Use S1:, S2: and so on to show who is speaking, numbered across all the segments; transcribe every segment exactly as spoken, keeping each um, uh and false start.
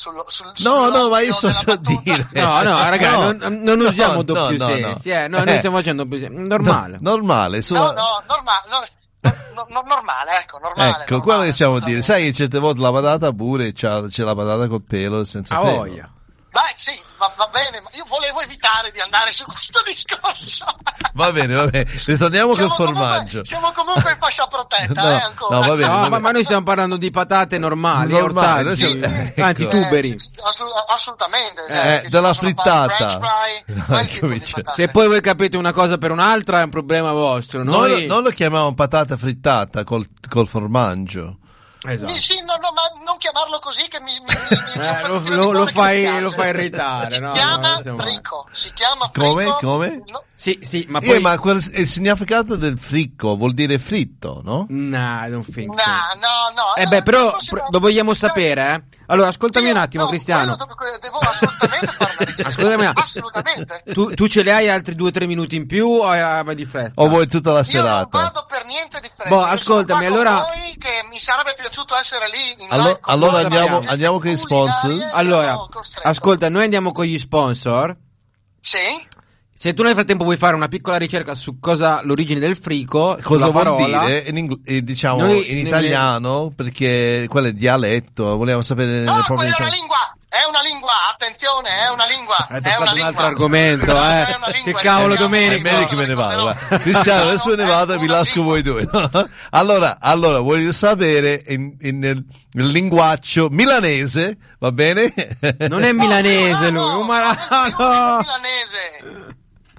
S1: Sullo, sul,
S2: no, no, ma io so, so dire.
S3: No, no, ragazzi,
S2: no,
S3: non, non usiamo
S2: no,
S3: doppio
S2: no,
S3: sensi,
S2: no.
S3: eh. No, noi stiamo facendo doppio sensi. Normale.
S2: No, normale, su...
S1: No, no, normale, no, no, no, normale, ecco, normale.
S2: Ecco,
S1: normale,
S2: quello che stiamo a dire. Sai che certe volte la patata pure c'ha, c'è la patata col pelo senza
S3: A
S2: pelo.
S3: voglia.
S1: Dai, sì, va, va bene, ma io volevo evitare di andare su questo discorso.
S2: Va bene, va bene. Ritorniamo
S1: Siamo
S2: col
S1: comunque-
S2: formaggio.
S1: Siamo comunque in fascia protetta,
S2: No,
S1: eh, ancora.
S2: no, va bene,
S3: No,
S2: va
S3: ma,
S2: bene.
S3: ma noi stiamo parlando di patate normali,
S2: Normali,
S3: ortaggi,
S2: noi siamo- ecco.
S3: anzi tuberi.
S1: Eh, assolut- assolutamente.
S2: Eh,
S1: cioè, che si
S2: della
S1: possono fare
S2: frittata.
S1: French fry,
S2: No,
S1: quel tipo di
S2: comincia.
S1: patate.
S3: Se poi voi capite una cosa per un'altra è un problema vostro.
S2: Noi,
S3: Noi,
S2: non lo chiamiamo patata frittata col, col formaggio.
S3: esatto.
S1: Sì, sì, no, no, ma non chiamarlo così che mi, mi, mi, mi
S3: Eh,
S1: fa
S3: lo,
S1: un
S3: lo-
S1: po'
S3: lo
S1: di
S3: fai,
S1: piace.
S3: lo fai irritare,
S1: Si
S3: no?
S1: chiama
S3: no, siamo-
S1: fricco, si chiama
S2: Come?
S1: fricco.
S2: Come?
S1: No,
S3: Sì, sì, ma
S2: Eh,
S3: poi...
S2: ma quel, il significato del fricco vuol dire fritto, no?
S3: No, non think
S1: no,
S3: so.
S1: no, no.
S3: Eh
S1: no,
S3: beh, però
S1: non si
S3: pr-
S1: può-
S3: lo vogliamo sapere, eh? Allora, ascoltami
S1: Sì,
S3: un attimo,
S1: no,
S3: Cristiano.
S1: quello Devo, devo assolutamente fare una ricerca.
S3: Ascoltami un attimo.
S1: Assolutamente.
S3: Tu, tu ce le hai altri due o tre minuti in più o hai vai di fretta?
S2: O vuoi tutta la
S1: Io non
S2: serata?
S1: vado per niente di fretta.
S3: Boh,
S1: Io sono
S3: ascoltami,
S1: qua con
S3: allora-
S1: voi che mi sarebbe piaciuto essere lì in
S2: Allo-
S1: live con
S2: allora
S1: voi,
S2: andiamo-
S1: ma
S2: andiamo con i
S1: culinarie
S2: sponsors?
S3: Allora,
S1: sono costretto.
S3: ascolta, noi andiamo con gli sponsor.
S1: Sì?
S3: Se tu nel frattempo vuoi fare una piccola ricerca su cosa l'origine del frico,
S2: Cosa
S3: sulla
S2: vuol
S3: parola,
S2: dire? In ingl- eh, diciamo
S3: Noi
S2: in
S3: nelle-
S2: italiano, perché quello è dialetto, vogliamo sapere
S1: No,
S2: le proprie
S1: quella è una
S2: itali-
S1: lingua. È una lingua, attenzione, è una lingua.
S3: Hai
S1: È
S3: toccato
S1: una
S3: un
S1: lingua.
S3: altro argomento,
S1: È
S3: eh.
S1: una
S3: Che
S1: lingua,
S3: cavolo,
S1: ricordiamo,
S3: Domenico.
S2: È meglio che me ne vado, va. Cristiano, adesso me ne vado e vi
S1: È una
S2: lascio voi
S1: lingua.
S2: due. allora, allora, voglio sapere in, in- nel, nel linguaggio milanese, va bene?
S3: non è milanese lui,
S1: No,
S3: un
S1: no, è
S3: marano.
S1: milanese.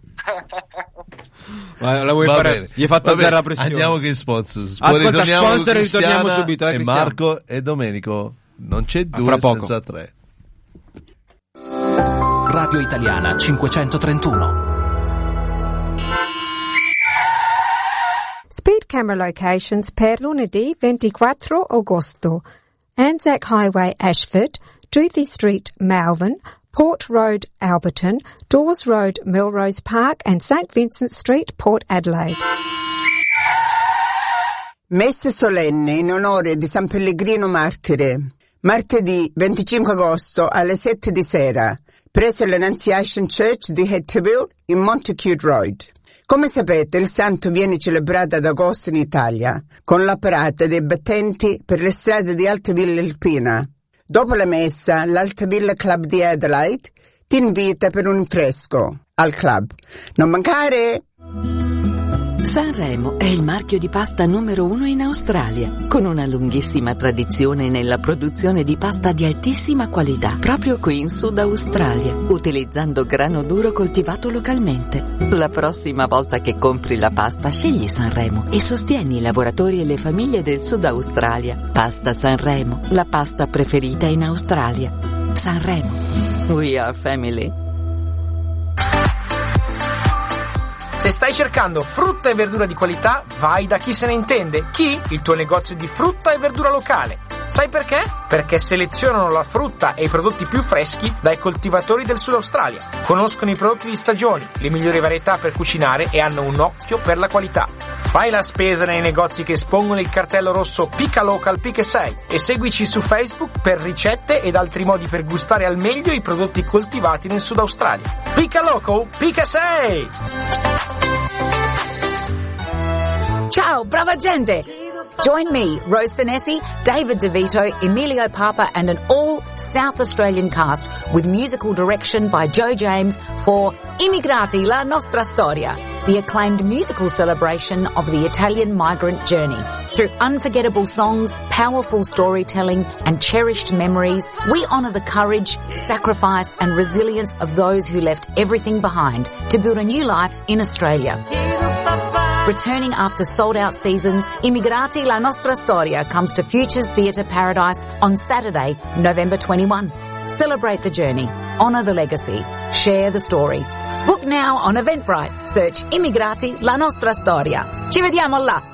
S3: Ma la vuoi
S2: Va
S3: fare?
S2: bene.
S3: Gli hai fatto
S2: Va
S3: alzare
S2: bene,
S3: la pressione.
S2: Andiamo con i sponsor. Poi
S3: Ascolta,
S2: ritorniamo con
S3: sponsor e ritorniamo
S2: Cristiana
S3: subito, eh,
S2: e
S3: Cristiano.
S2: Marco e Domenico. Non c'è
S3: fra
S2: due
S3: poco.
S2: senza tre.
S4: Radio Italiana cinquecentotrentuno.
S5: Speed camera locations per lunedì ventiquattro agosto. Anzac Highway, Ashford, Duthie Street, Malvern, Port Road, Alberton, Dawes Road, Melrose Park and Saint Vincent Street, Port Adelaide.
S6: Messe solenne in onore di San Pellegrino Martire. Martedì venticinque agosto alle sette di sera, presso l'Annunciation Church di Hatfield in Montacute Road. Come sapete, il santo viene celebrato ad agosto in Italia, con la parata dei battenti per le strade di Altavilla Alpina. Dopo la messa, l'Altavilla Club di Adelaide ti invita per un fresco al club. Non mancare!
S7: Sanremo è il marchio di pasta numero uno in Australia, con una lunghissima tradizione nella produzione di pasta di altissima qualità, proprio qui in Sud Australia, utilizzando grano duro coltivato localmente. La prossima volta che compri la pasta, scegli Sanremo e sostieni i lavoratori e le famiglie del Sud Australia. Pasta Sanremo, la pasta preferita in Australia. Sanremo. We are family.
S8: Se stai cercando frutta e verdura di qualità, vai da Chi se ne intende. Chi? Il tuo negozio di frutta e verdura locale. Sai perché? Perché selezionano la frutta e i prodotti più freschi dai coltivatori del Sud Australia. Conoscono i prodotti di stagioni, le migliori varietà per cucinare e hanno un occhio per la qualità. Fai la spesa nei negozi che espongono il cartello rosso Pica Local P K sei e seguici su Facebook per ricette ed altri modi per gustare al meglio i prodotti coltivati nel Sud Australia. Pica Local P K sei!
S9: Ciao, brava gente! Join me, Rose Senesi, David DeVito, Emilio Papa and an all South Australian cast with musical direction by Joe James for Immigrati, la nostra storia, the acclaimed musical celebration of the Italian migrant journey. Through unforgettable songs, powerful storytelling and cherished memories, we honour the courage, sacrifice and resilience of those who left everything behind to build a new life in Australia. Returning after sold-out seasons, Immigrati La Nostra Storia comes to Futures Theatre Paradise on Saturday, November twenty-first. Celebrate the journey, honour the legacy, share the story. Book now on Eventbrite. Search Immigrati La Nostra Storia. Ci vediamo là!